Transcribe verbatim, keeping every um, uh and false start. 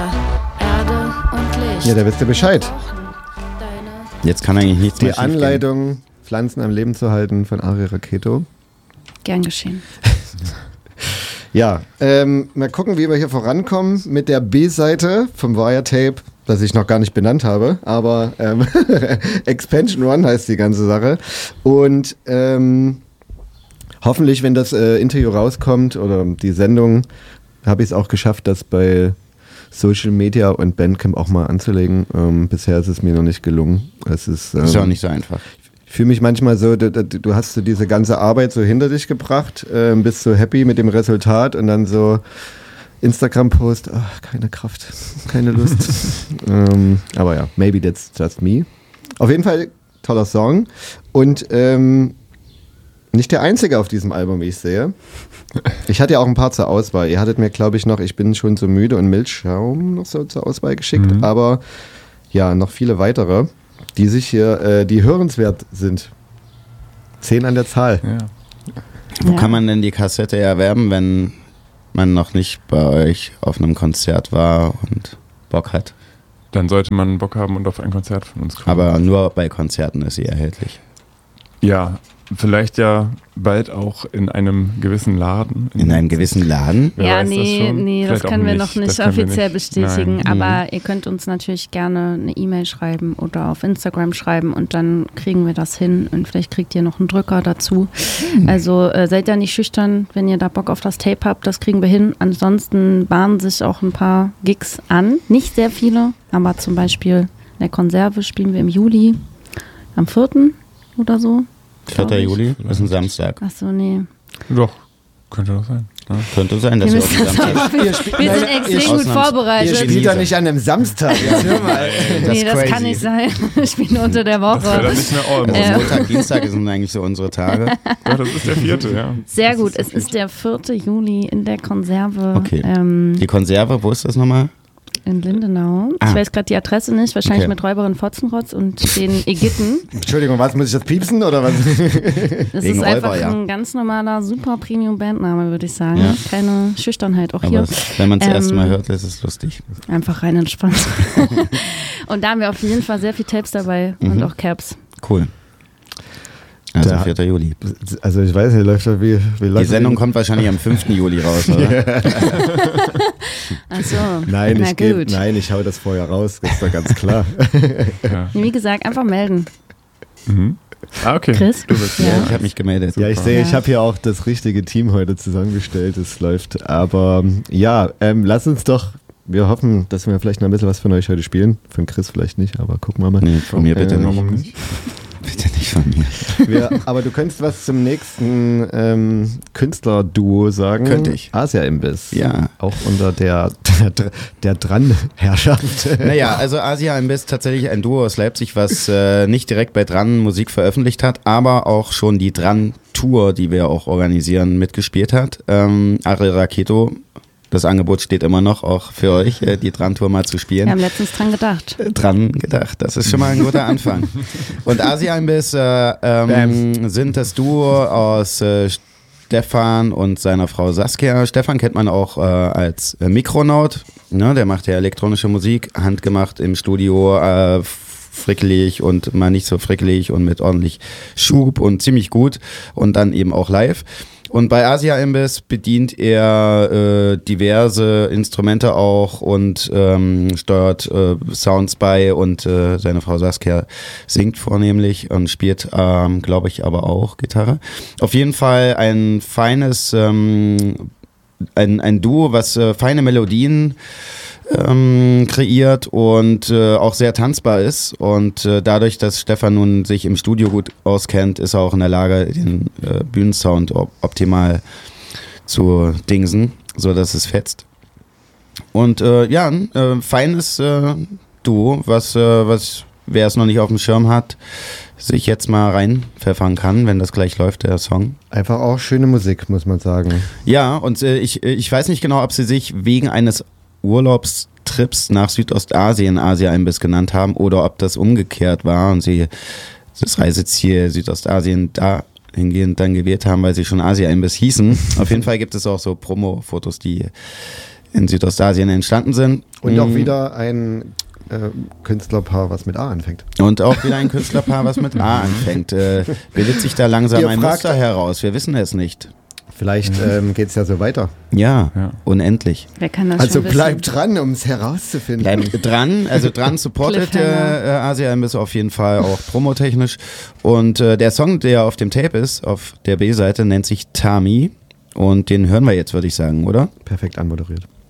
Erde und Licht. Ja, da wisst ihr Bescheid. Jetzt kann eigentlich nichts Die mehr schiefgehen. Anleitung, Pflanzen am Leben zu halten von Ari Raketo. Gern geschehen. Ja, ähm, mal gucken, wie wir hier vorankommen mit der B-Seite vom Wiretape, das ich noch gar nicht benannt habe, aber ähm, Expansion One heißt die ganze Sache. Und ähm, hoffentlich, wenn das äh, Interview rauskommt oder die Sendung, habe ich es auch geschafft, das bei Social Media und Bandcamp auch mal anzulegen. Ähm, bisher ist es mir noch nicht gelungen. Es ist, ähm, ist ja auch nicht so einfach. Ich fühle mich manchmal so, du, du hast so diese ganze Arbeit so hinter dich gebracht, äh, bist so happy mit dem Resultat und dann so Instagram-Post, ach, keine Kraft, keine Lust. ähm, aber ja, maybe that's just me. Auf jeden Fall toller Song und ähm, nicht der einzige auf diesem Album, wie ich sehe. Ich hatte ja auch ein paar zur Auswahl. Ihr hattet mir, glaube ich, noch Ich bin schon so müde und Milchschaum noch so zur Auswahl geschickt, mhm. aber ja, noch viele weitere, die sich hier, äh, die hörenswert sind. Zehn an der Zahl. Ja. Wo Ja. kann man denn die Kassette erwerben, wenn man noch nicht bei euch auf einem Konzert war und Bock hat? Dann sollte man Bock haben und auf ein Konzert von uns kommen. Aber nur bei Konzerten ist sie erhältlich. Ja, vielleicht ja bald auch in einem gewissen Laden. In einem gewissen Laden? Wer Ja, weiß das nee, schon? nee, das Vielleicht auch können wir nicht. noch nicht Das können wir offiziell nicht. bestätigen, Nein. aber ihr könnt uns natürlich gerne eine E-Mail schreiben oder auf Instagram schreiben und dann kriegen wir das hin und vielleicht kriegt ihr noch einen Drücker dazu. Also äh, seid ja nicht schüchtern, wenn ihr da Bock auf das Tape habt, das kriegen wir hin. Ansonsten bahnen sich auch ein paar Gigs an, nicht sehr viele, aber zum Beispiel in der Konserve spielen wir im Juli, am vierten oder so. vierter Juli ist ein Samstag. Achso, nee. Doch, könnte doch sein. Ja. Könnte sein, dass Wir wir auf müssen dem das Samstag... aber- Ihr spielt- Wir sind Nein, extrem ihr- gut Ausnahms- Ihr vorbereitet. spielt doch nicht an einem Samstag. Jetzt hör mal. Das Nee, ist das crazy. kann nicht sein. Ich bin unter der Das wäre dann Woche. nicht mehr Ordnung. Also Ja. Montag, Dienstag sind eigentlich so unsere Tage. Ja, das ist der vierte, ja. Sehr Das gut, der es ist der vierte Juli in der Konserve Okay. ähm, Die Konserve, wo ist das nochmal? in Lindenau. Ah. Ich weiß gerade die Adresse nicht, wahrscheinlich Okay. mit Räuberin Fotzenrotz und den Ägypten. Entschuldigung, was, muss ich das piepsen oder was? Das Wegen ist einfach Räuber, ja. ein ganz normaler, super Premium-Bandname, würde ich sagen. Ja. Keine Schüchternheit auch Aber hier. es- wenn man es Ähm, das erste Mal hört, ist es lustig. Einfach rein entspannt. Und da haben wir auf jeden Fall sehr viel Tapes dabei und Mhm. auch Caps. Cool. Also Da- vierter Juli. Also ich weiß, hier läuft doch wie, wie Die läuft Sendung kommt wahrscheinlich am fünften Juli raus, oder? Achso, Nein, na ich geb, gut. nein, ich hau das vorher raus, das ist doch ganz klar. Ja. Nee, wie gesagt, einfach melden. Mhm. Ah, okay. Chris? Du bist Ja. Ja, ich habe mich gemeldet. Ja, ich sehe, Ja. ich habe hier auch das richtige Team heute zusammengestellt, es läuft. Aber ja, ähm, lass uns doch, wir hoffen, dass wir vielleicht noch ein bisschen was von euch heute spielen. Von Chris vielleicht nicht, aber gucken wir mal. Nee, von mir bitte Ähm, nicht. Warum nicht? Bitte nicht von mir. Wir, aber du könntest was zum nächsten ähm, Künstlerduo sagen. Könnte ich. Asia-Imbiss. Ja. Auch unter der, der, der Dran-Herrschaft. Naja, also Asia Imbiss tatsächlich ein Duo aus Leipzig, was äh, nicht direkt bei Dran Musik veröffentlicht hat, aber auch schon die Dran Tour, die wir auch organisieren, mitgespielt hat. Ähm, Ari Raketo, das Angebot steht immer noch, auch für euch, äh, die Dran Tour mal zu spielen. Wir haben letztens dran gedacht. Dran gedacht. Das ist schon mal ein guter Anfang. Und Asia Imbiss äh, ähm, sind das Duo aus äh, Stefan und seiner Frau Saskia. Stefan kennt man auch äh, als äh, Mikronaut. Ne, der macht ja elektronische Musik, handgemacht im Studio, äh, frickelig und mal nicht so frickelig und mit ordentlich Schub und ziemlich gut. Und dann eben auch live. Und bei Asia Imbiss bedient er äh, diverse Instrumente auch und ähm, steuert äh, Sounds bei und äh, seine Frau Saskia singt vornehmlich und spielt, ähm, glaube ich, aber auch Gitarre. Auf jeden Fall ein feines, ähm, ein, ein Duo, was äh, feine Melodien ähm, kreiert und äh, auch sehr tanzbar ist. Und äh, dadurch, dass Stefan nun sich im Studio gut auskennt, ist er auch in der Lage, den äh, Bühnensound op- optimal zu dingsen, so dass es fetzt. Und äh, ja, ein äh, feines äh, Duo, was, äh, was wer es noch nicht auf dem Schirm hat, sich jetzt mal reinpfeffern kann, wenn das gleich läuft, der Song. Einfach auch schöne Musik, muss man sagen. Ja, und äh, ich, ich weiß nicht genau, ob sie sich wegen eines Urlaubstrips nach Südostasien Asia Imbiss genannt haben oder ob das umgekehrt war und sie das Reiseziel Südostasien dahingehend dann gewählt haben, weil sie schon Asia Imbiss hießen. Auf jeden Fall gibt es auch so Promo-Fotos, die in Südostasien entstanden sind. Und auch wieder ein äh, Künstlerpaar, was mit A anfängt. Und auch wieder ein Künstlerpaar, was mit A anfängt. Äh, bildet sich da langsam Ihr ein fragt- Muster heraus. Wir wissen es nicht. Vielleicht ähm, geht es ja so weiter. Ja, Ja. unendlich. Wer kann das Also schon wissen? bleibt dran, um es herauszufinden. Bleibt dran, also dran supportet Cliffhanger. äh, Asia-Imbiss auf jeden Fall auch promotechnisch. Und äh, der Song, der auf dem Tape ist, auf der B-Seite, nennt sich Tami. Und den hören wir jetzt, würde ich sagen, oder? Perfekt anmoderiert.